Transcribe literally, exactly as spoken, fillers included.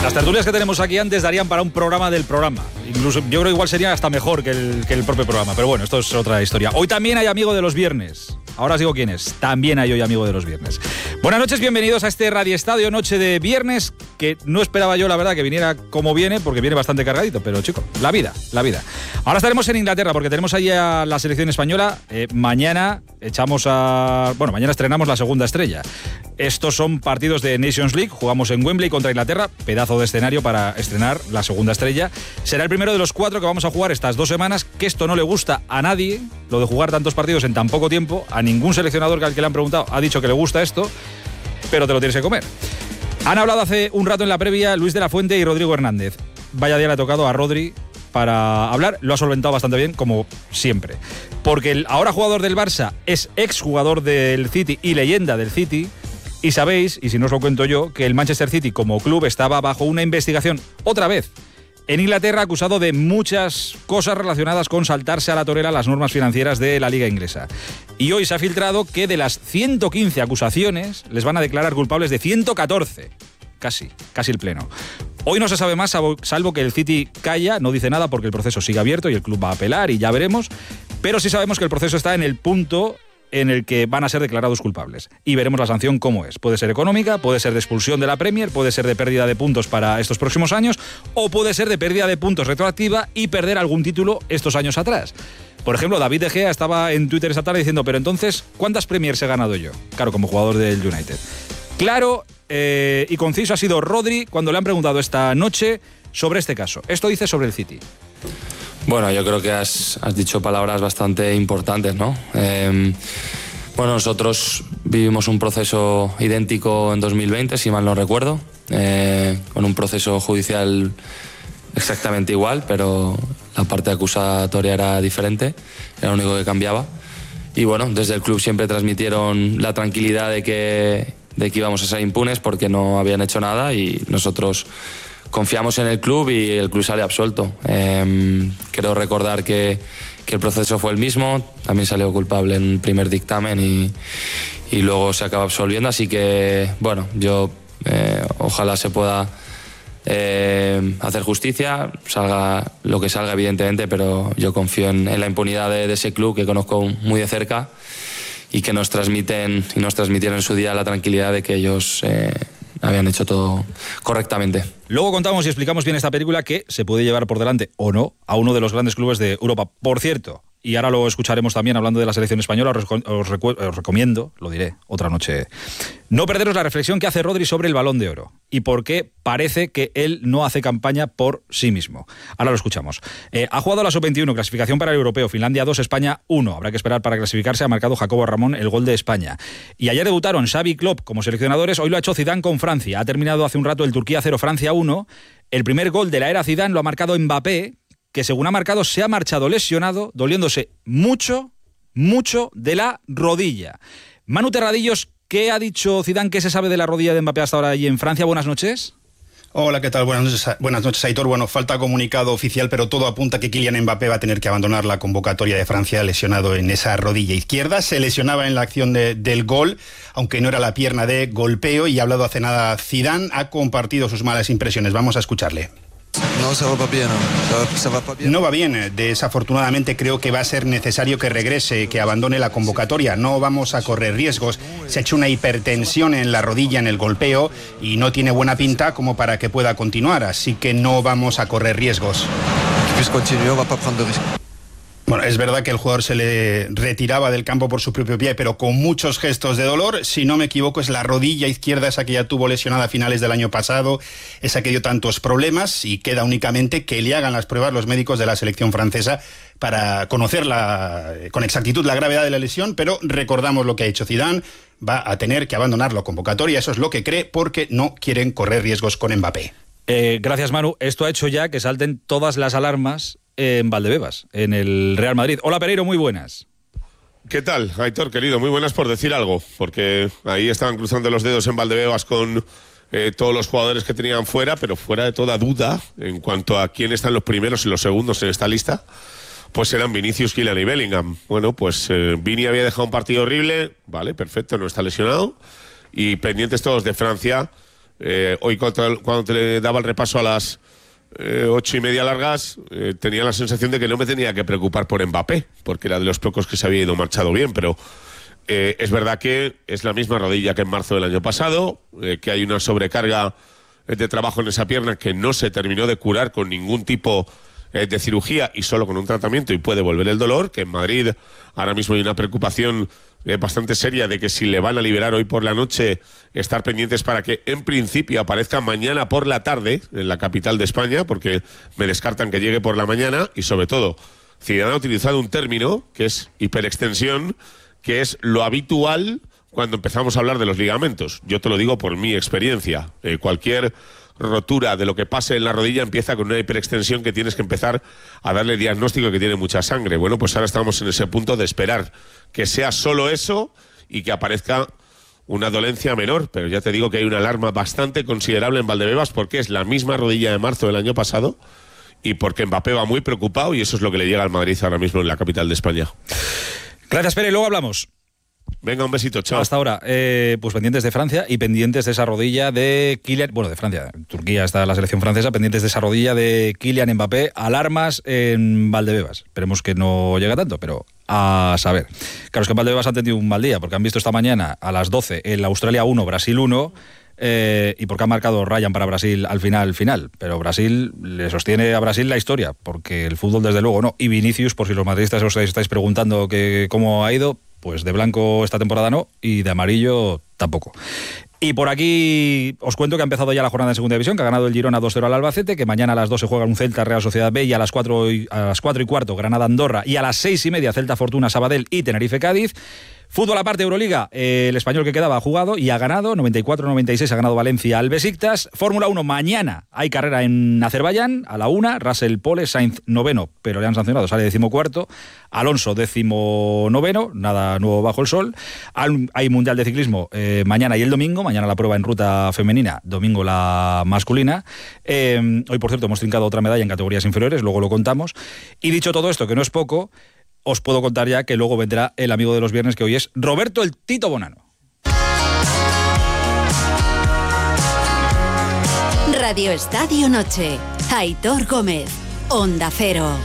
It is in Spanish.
Las tertulias que tenemos aquí antes darían para un programa del programa. Incluso yo creo que igual sería hasta mejor que el, que el propio programa. Pero bueno, esto es otra historia. Hoy también hay amigo de los viernes. Ahora os digo quién es. También hay hoy amigo de los viernes. Buenas noches, bienvenidos a este Radio Estadio Noche de Viernes, que no esperaba yo, la verdad, que viniera como viene, porque viene bastante cargadito. Pero, chico, la vida, la vida. Ahora estaremos en Inglaterra, porque tenemos allí a la selección española. Eh, mañana echamos a... Bueno, mañana estrenamos la segunda estrella. Estos son partidos de Nations League. Jugamos en Wembley contra Inglaterra. Pedazo de escenario para estrenar la segunda estrella. Será el primero de los cuatro que vamos a jugar estas dos semanas, que esto no le gusta a nadie, lo de jugar tantos partidos en tan poco tiempo. A ningún seleccionador al que le han preguntado ha dicho que le gusta esto, pero te lo tienes que comer. Han hablado hace un rato en la previa Luis de la Fuente y Rodrigo Hernández. Vaya día le ha tocado a Rodri para hablar. Lo ha solventado bastante bien, como siempre. Porque el ahora jugador del Barça es exjugador del City y leyenda del City. Y sabéis, y si no os lo cuento yo, que el Manchester City como club estaba bajo una investigación, otra vez, en Inglaterra, acusado de muchas cosas relacionadas con saltarse a la torera las normas financieras de la Liga Inglesa. Y hoy se ha filtrado que de las ciento quince acusaciones les van a declarar culpables de ciento catorce. Casi, casi el pleno. Hoy no se sabe más, salvo que el City calla, no dice nada porque el proceso sigue abierto y el club va a apelar y ya veremos. Pero sí sabemos que el proceso está en el punto en el que van a ser declarados culpables. Y veremos la sanción cómo es. Puede ser económica, puede ser de expulsión de la Premier, puede ser de pérdida de puntos para estos próximos años, o puede ser de pérdida de puntos retroactiva y perder algún título estos años atrás. Por ejemplo, David De Gea estaba en Twitter esta tarde diciendo, pero entonces, ¿cuántas Premiers he ganado yo? Claro, como jugador del United. Claro eh, y conciso ha sido Rodri cuando le han preguntado esta noche sobre este caso. Esto dice sobre el City. Bueno, yo creo que has, has dicho palabras bastante importantes, ¿no? Eh, bueno, nosotros vivimos un proceso idéntico en dos mil veinte, si mal no recuerdo, eh, con un proceso judicial exactamente igual, pero la parte acusatoria era diferente, era lo único que cambiaba. Y bueno, desde el club siempre transmitieron la tranquilidad de que, de que íbamos a ser impunes porque no habían hecho nada y nosotros confiamos en el club y el club sale absuelto. Eh, quiero recordar que, que el proceso fue el mismo, también salió culpable en un primer dictamen y, y luego se acaba absolviendo, así que bueno, yo eh, ojalá se pueda eh, hacer justicia, salga lo que salga evidentemente, pero yo confío en, en la impunidad de, de ese club que conozco muy de cerca y que nos transmiten y nos transmitieron en su día la tranquilidad de que ellos eh, habían hecho todo correctamente. Luego contamos y explicamos bien esta película que se puede llevar por delante o no a uno de los grandes clubes de Europa. Por cierto, y ahora lo escucharemos también hablando de la selección española, os, os, os recomiendo, lo diré otra noche, no perderos la reflexión que hace Rodri sobre el Balón de Oro y por qué parece que él no hace campaña por sí mismo. Ahora lo escuchamos. Eh, ha jugado la sub veintiuno, clasificación para el europeo, Finlandia dos, España uno. Habrá que esperar para clasificarse, ha marcado Jacobo Ramón el gol de España. Y ayer debutaron Xavi y Klopp como seleccionadores, hoy lo ha hecho Zidane con Francia. Ha terminado hace un rato el Turquía cero, Francia uno. El primer gol de la era Zidane lo ha marcado Mbappé, que según ha marcado se ha marchado lesionado, doliéndose mucho, mucho de la rodilla. Manu Terradillos, ¿qué ha dicho Zidane? ¿Qué se sabe de la rodilla de Mbappé hasta ahora allí en Francia? Buenas noches. Hola, ¿qué tal? Buenas noches, buenas noches, Aitor. Bueno, falta comunicado oficial, pero todo apunta a que Kylian Mbappé va a tener que abandonar la convocatoria de Francia lesionado en esa rodilla izquierda. Se lesionaba en la acción de, del gol, aunque no era la pierna de golpeo, y ha hablado hace nada Zidane, ha compartido sus malas impresiones. Vamos a escucharle. No, se va bien, no. Se va bien. No va bien. Desafortunadamente creo que va a ser necesario que regrese, que abandone la convocatoria. No vamos a correr riesgos. Se ha hecho una hipertensión en la rodilla en el golpeo y no tiene buena pinta como para que pueda continuar. Así que no vamos a correr riesgos. Bueno, es verdad que el jugador se le retiraba del campo por su propio pie, pero con muchos gestos de dolor. Si no me equivoco, es la rodilla izquierda esa que ya tuvo lesionada a finales del año pasado, esa que dio tantos problemas, y queda únicamente que le hagan las pruebas los médicos de la selección francesa para conocer la, con exactitud la gravedad de la lesión, pero recordamos lo que ha hecho Zidane, va a tener que abandonar la convocatoria, eso es lo que cree, porque no quieren correr riesgos con Mbappé. Eh, gracias, Manu. Esto ha hecho ya que salten todas las alarmas en Valdebebas, en el Real Madrid. Hola, Pereiro, muy buenas. ¿Qué tal, Aitor, querido? Muy buenas por decir algo, porque ahí estaban cruzando los dedos en Valdebebas con eh, todos los jugadores que tenían fuera, pero fuera de toda duda, en cuanto a quién están los primeros y los segundos en esta lista, pues eran Vinicius, Kylian y Bellingham. Bueno, pues eh, Vini había dejado un partido horrible, vale, perfecto, no está lesionado, y pendientes todos de Francia, Eh, hoy cuando, cuando te daba el repaso a las eh, ocho y media largas, eh, tenía la sensación de que no me tenía que preocupar por Mbappé, porque era de los pocos que se había ido marchado bien, pero eh, es verdad que es la misma rodilla que en marzo del año pasado, eh, que hay una sobrecarga de trabajo en esa pierna que no se terminó de curar con ningún tipo eh, de cirugía y solo con un tratamiento, y puede volver el dolor, que en Madrid ahora mismo hay una preocupación eh, bastante seria de que si le van a liberar hoy por la noche, estar pendientes para que en principio aparezca mañana por la tarde en la capital de España, porque me descartan que llegue por la mañana. Y sobre todo, Zidane ha utilizado un término que es hiperextensión, que es lo habitual cuando empezamos a hablar de los ligamentos. Yo te lo digo por mi experiencia. Eh, cualquier rotura de lo que pase en la rodilla empieza con una hiperextensión que tienes que empezar a darle diagnóstico que tiene mucha sangre. Bueno, pues ahora estamos en ese punto de esperar que sea solo eso y que aparezca una dolencia menor. Pero ya te digo que hay una alarma bastante considerable en Valdebebas, porque es la misma rodilla de marzo del año pasado y porque Mbappé va muy preocupado, y eso es lo que le llega al Madrid ahora mismo en la capital de España. Gracias, Pere, luego hablamos. Venga, un besito, chao. Hasta ahora, eh, pues pendientes de Francia y pendientes de esa rodilla de Kylian, bueno, de Francia, Turquía está la selección francesa, pendientes de esa rodilla de Kylian Mbappé, alarmas en Valdebebas. Esperemos que no llegue a tanto, pero a saber. Claro, es que en Valdebebas han tenido un mal día, porque han visto esta mañana a las doce el Australia uno, Brasil uno, eh, y porque ha marcado Ryan para Brasil al final, final. Pero Brasil, le sostiene a Brasil la historia, porque el fútbol desde luego no. Y Vinicius, por si los madridistas os estáis preguntando que cómo ha ido, pues de blanco esta temporada no, y de amarillo tampoco. Y por aquí os cuento que ha empezado ya la jornada en Segunda División, que ha ganado el Girona dos cero al Albacete, que mañana a las dos se juega un Celta Real Sociedad B, y a las cuatro y, a las cuatro y cuarto Granada Andorra, y a las seis y media Celta Fortuna Sabadell y Tenerife Cádiz. Fútbol aparte, Euroliga, eh, el Español que quedaba ha jugado y ha ganado, noventa y cuatro noventa y seis ha ganado Valencia al Besiktas. Fórmula uno, mañana hay carrera en Azerbaiyán, a la una, Russell Pole, Sainz noveno, pero le han sancionado, sale decimocuarto, Alonso décimo noveno, nada nuevo bajo el sol. Hay Mundial de Ciclismo eh, mañana y el domingo, mañana la prueba en ruta femenina, domingo la masculina. Eh, hoy, por cierto, hemos trincado otra medalla en categorías inferiores, luego lo contamos. Y dicho todo esto, que no es poco, os puedo contar ya que luego vendrá el amigo de los viernes, que hoy es Roberto el Tito Bonano. Radio Estadio Noche, Aitor Gómez, Onda Cero.